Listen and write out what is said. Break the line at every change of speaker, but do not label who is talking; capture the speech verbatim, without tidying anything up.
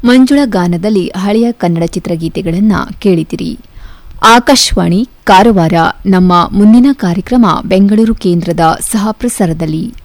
ಮಂಜುಳಾ ಗಾನದಲ್ಲಿ ಹಳೆಯ ಕನ್ನಡ ಚಿತ್ರಗೀತೆಗಳನ್ನು ಕೇಳಿದಿರಿ. ಆಕಾಶವಾಣಿ ಕಾರವಾರ. ನಮ್ಮ ಮುಂದಿನ ಕಾರ್ಯಕ್ರಮ ಬೆಂಗಳೂರು ಕೇಂದ್ರದ ಸಹ ಪ್ರಸಾರದಲ್ಲಿ.